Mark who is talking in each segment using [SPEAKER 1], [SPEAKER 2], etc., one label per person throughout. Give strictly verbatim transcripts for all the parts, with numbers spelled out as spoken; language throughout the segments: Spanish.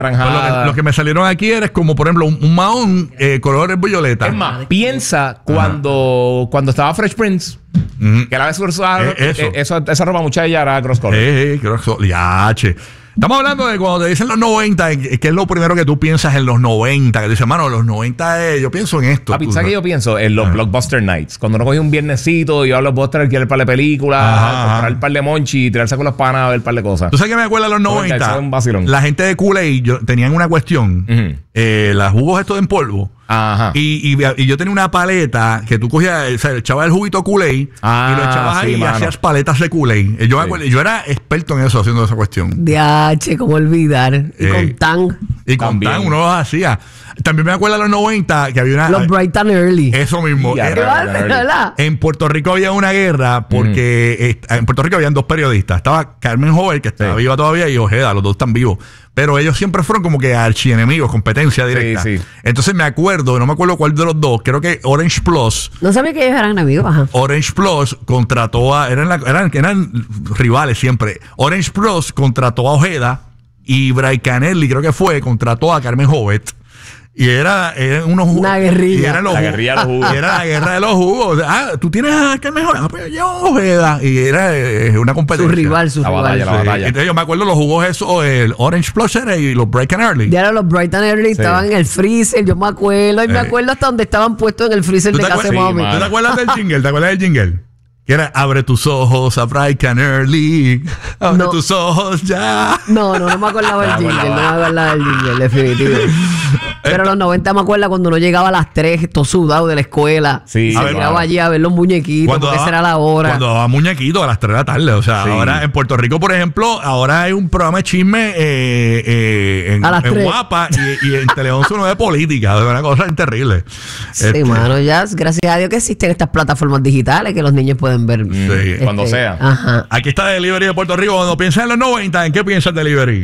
[SPEAKER 1] Pues lo, que, lo que me salieron aquí era como, por ejemplo, un, un mahón eh, color violeta.
[SPEAKER 2] Es más, piensa cuando, cuando estaba Fresh Prince, uh-huh. que la vez usaba eh, eso. Eh, eso, esa ropa mucha ella era cross color.
[SPEAKER 1] Eh, eh, cross color. Ya, che. Estamos hablando de cuando te dicen los noventa, que es lo primero que tú piensas en los noventa. Que dices, mano, los noventa, eh, yo pienso en esto.
[SPEAKER 2] La pizza que yo pienso en los uh-huh. Blockbuster Nights. Cuando uno cogía un viernesito y iba a los Blockbuster, quiere el par de películas, uh-huh. comprar el par de monchi, tirarse con los panas a ver el par de cosas.
[SPEAKER 1] ¿Tú sabes qué me acuerda de los noventa?
[SPEAKER 2] Un
[SPEAKER 1] la gente de Kool-Aid yo, tenían una cuestión. Uh-huh. Eh, las jugos estos en polvo.
[SPEAKER 2] Ajá.
[SPEAKER 1] Y, y, y yo tenía una paleta que tú cogías, o sea, echabas el juguito Kool-Aid ah, y lo echabas sí, ahí mano. Y hacías paletas de Kool-Aid. Yo, sí. me acuerdo, yo era experto en eso, haciendo esa cuestión.
[SPEAKER 3] D H, cómo olvidar. Y eh, con Tang.
[SPEAKER 1] Y con También. Tang uno los hacía. También me acuerdo de los noventa que había una...
[SPEAKER 3] Los Bright and Early.
[SPEAKER 1] Eso mismo.
[SPEAKER 3] Yeah,
[SPEAKER 1] era,
[SPEAKER 3] ¿verdad?
[SPEAKER 1] En Puerto Rico había una guerra porque mm. en Puerto Rico habían dos periodistas. Estaba Carmen Jover, que estaba sí. viva todavía, y Ojeda, los dos están vivos. Pero ellos siempre fueron como que archienemigos, competencia directa. Sí, sí. Entonces me acuerdo, no me acuerdo cuál de los dos, creo que Orange Plus.
[SPEAKER 3] No sabía que ellos eran enemigos, ajá.
[SPEAKER 1] Orange Plus contrató a... Eran, la, eran, eran rivales siempre. Orange Plus contrató a Ojeda y Bray Canelli, creo que fue, contrató a Carmen Jovet. Y era, era unos
[SPEAKER 3] una guerrilla.
[SPEAKER 1] Y era los
[SPEAKER 2] la guerrilla de los jugos.
[SPEAKER 1] Era la guerra de los jugos. Ah, tú tienes a Carmen Jovet. Ah, pero yo Ojeda. Y era eh, una competencia.
[SPEAKER 3] Su rival, su
[SPEAKER 2] la
[SPEAKER 3] rival.
[SPEAKER 2] Batalla, la
[SPEAKER 1] sí.
[SPEAKER 2] batalla.
[SPEAKER 1] Entonces yo me acuerdo los jugos esos, el Orange Plus era y los Bright and Early.
[SPEAKER 3] Ya eran los Bright and Early, sí. estaban en el freezer, yo me acuerdo. Y me acuerdo hasta donde estaban puestos en el freezer de casa de mami.
[SPEAKER 1] ¿Tú te acuerdas del jingle? ¿Te acuerdas del jingle? Que era, abre tus ojos a Bright and Early. Abre no. tus ojos ya.
[SPEAKER 3] No, no, no me acordaba del jingle. No me acordaba del jingle, definitivo. Pero los noventa me acuerdo cuando uno llegaba a las tres, todo sudado de la escuela.
[SPEAKER 2] Sí.
[SPEAKER 3] Se llegaba allí a ver los muñequitos, porque esa era la hora.
[SPEAKER 1] Cuando daba muñequitos a las tres de la tarde. O sea, sí. ahora en Puerto Rico, por ejemplo, ahora hay un programa de chisme eh, eh, en,
[SPEAKER 3] a las
[SPEAKER 1] en Guapa y, y en Tele once uno de política. Es una cosa terrible.
[SPEAKER 3] Sí,
[SPEAKER 1] este,
[SPEAKER 3] mano, ya, gracias a Dios que existen estas plataformas digitales que los niños pueden ver.
[SPEAKER 1] Sí.
[SPEAKER 3] Este,
[SPEAKER 2] cuando sea.
[SPEAKER 3] Ajá.
[SPEAKER 1] Aquí está Delivery de Puerto Rico. Cuando piensas en los noventa, ¿en qué piensas Delivery?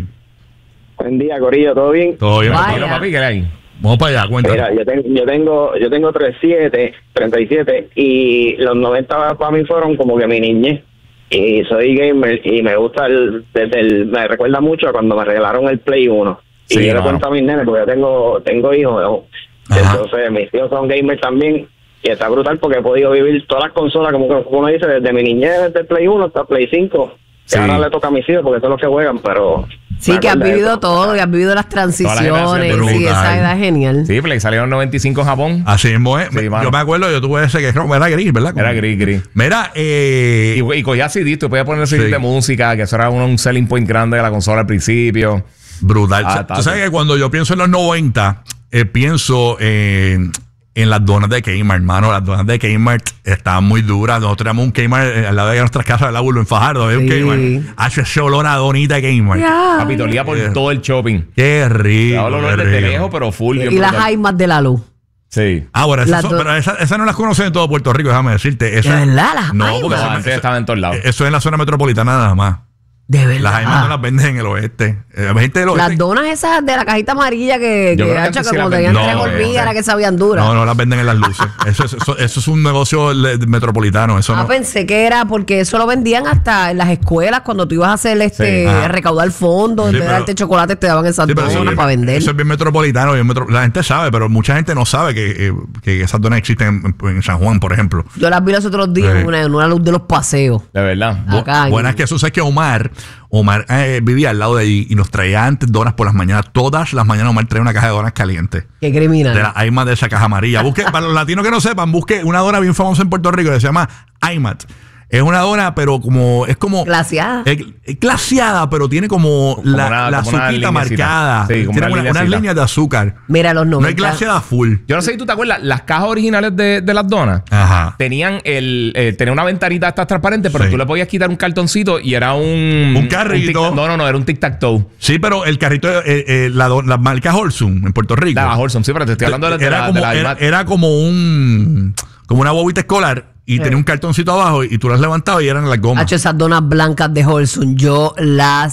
[SPEAKER 4] Buen día, Corillo, ¿todo bien?
[SPEAKER 1] Todo bien.
[SPEAKER 2] Vaya. Papi, ¿qué hay?
[SPEAKER 1] Vamos para allá, cuéntame.
[SPEAKER 4] Mira, yo tengo, yo tengo, yo tengo treinta y siete, treinta y siete y los noventa para mí fueron como que mi niñez. Y soy gamer y me gusta el, desde el, me recuerda mucho a cuando me regalaron el Play uno. Y sí, yo no. le cuento a mis nenes porque yo tengo, tengo hijos, ¿no? Entonces mis hijos son gamers también. Y está brutal porque he podido vivir todas las consolas, como uno dice, desde mi niñez, desde el Play uno hasta el Play cinco. Sí. Que ahora le toca a mis hijos porque son los que juegan, pero...
[SPEAKER 3] Sí, que has vivido eso. Todo, y has vivido las transiciones. Sí, esa edad es genial.
[SPEAKER 2] Sí, Play salió en noventa y cinco en Japón.
[SPEAKER 1] Así mismo es. Sí, yo mano. me acuerdo, yo tuve ese que era gris, ¿verdad?
[SPEAKER 2] Era gris, gris.
[SPEAKER 1] Mira, eh...
[SPEAKER 2] Y, y cogía C D, tú podías poner C D sí. de música, que eso era un, un selling point grande de la consola al principio.
[SPEAKER 1] Brutal.
[SPEAKER 2] Ah,
[SPEAKER 1] tú sabes que cuando yo pienso en los noventa, eh, pienso en... En las donas de Kmart, hermano. Las donas de Kmart estaban muy duras. Nosotros teníamos un Kmart al lado de nuestras casas, ¿verdad, Burlo? En Fajardo había sí. un Kmart. Hace ese olor a donita de Kmart.
[SPEAKER 3] Yeah.
[SPEAKER 2] Papi, olía por yeah. todo el shopping.
[SPEAKER 1] Qué rico.
[SPEAKER 2] Olor desde lejos, pero full.
[SPEAKER 3] Y las Aimas de la luz.
[SPEAKER 1] Sí. Ah, bueno, esas son, pero esas esa no las conocen en todo Puerto Rico, déjame decirte. Esa,
[SPEAKER 3] ¿De verdad? Las
[SPEAKER 1] no,
[SPEAKER 3] Aimas.
[SPEAKER 1] porque
[SPEAKER 2] no, antes estaban en todos lados.
[SPEAKER 1] Eso es en la zona metropolitana nada más.
[SPEAKER 3] De verdad.
[SPEAKER 1] Las Aimas no las venden en el oeste. Eh, gente del oeste.
[SPEAKER 3] Las donas esas de la cajita amarilla que, que, que, hecho, que como tenían no, tres hormigas, era que sabían duras.
[SPEAKER 1] No, no las venden en las luces. eso, es, eso, eso es un negocio metropolitano. Eso
[SPEAKER 3] ah,
[SPEAKER 1] no.
[SPEAKER 3] pensé que era porque eso lo vendían hasta en las escuelas cuando tú ibas a hacer este sí. recaudar fondos, sí, en vez de darte chocolate te daban esas sí, donas sí, para vender.
[SPEAKER 1] Eso es bien metropolitano. Bien metro, la gente sabe, pero mucha gente no sabe que, que esas donas existen en, en San Juan, por ejemplo.
[SPEAKER 3] Yo las vi los otros días sí. en, una, en una luz de los paseos.
[SPEAKER 2] De verdad.
[SPEAKER 3] Acá,
[SPEAKER 1] Buena es que eso es que Omar Omar eh, vivía al lado de allí y nos traía antes donas por las mañanas. Todas las mañanas Omar traía una caja de donas calientes.
[SPEAKER 3] Qué criminal.
[SPEAKER 1] De la Aimat de esa caja amarilla. Busque, para los latinos que no sepan, busque una dona bien famosa en Puerto Rico que se llama Aimat. Es una dona, pero como... Es como...
[SPEAKER 3] Glaseada.
[SPEAKER 1] Es, es glaseada, pero tiene como, como la, una, la como azuquita marcada. Sí, como tiene una, unas líneas de azúcar.
[SPEAKER 3] Mira, los noventa.
[SPEAKER 1] No es glaseada full.
[SPEAKER 2] Yo no sé si tú te acuerdas, las cajas originales de, de las donas
[SPEAKER 1] Ajá.
[SPEAKER 2] tenían el eh, tenía una ventanita esta transparente, pero sí. tú le podías quitar un cartoncito y era un...
[SPEAKER 1] Un carrito.
[SPEAKER 2] Un no, no, no, era un tic-tac-toe.
[SPEAKER 1] Sí, pero el carrito, eh, eh, la, la marca Holsum en Puerto Rico.
[SPEAKER 2] La Holsum, sí, pero te estoy hablando de, de,
[SPEAKER 1] era
[SPEAKER 2] la,
[SPEAKER 1] como,
[SPEAKER 2] de la...
[SPEAKER 1] Era, era como un... Como una bobita escolar. Y sí. tenía un cartoncito abajo y tú las levantabas y eran las gomas.
[SPEAKER 3] Hacho, esas donas blancas de Holsum, yo las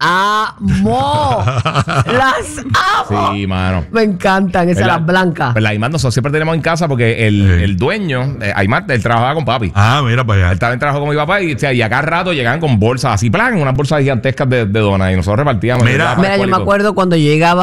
[SPEAKER 3] amo. Las amo.
[SPEAKER 2] Sí, mano.
[SPEAKER 3] Me encantan esas, las blancas.
[SPEAKER 2] Pues las Aymar nosotros siempre tenemos en casa porque el, sí. el dueño, eh, Aymar, él trabajaba con papi.
[SPEAKER 1] Ah, mira para allá.
[SPEAKER 2] Él estaba en trabajo con mi papá y, o sea, y a cada rato llegaban con bolsas así, plan, unas bolsas gigantescas de, de donas y nosotros repartíamos.
[SPEAKER 3] Mira, mira yo me acuerdo cuando llegaba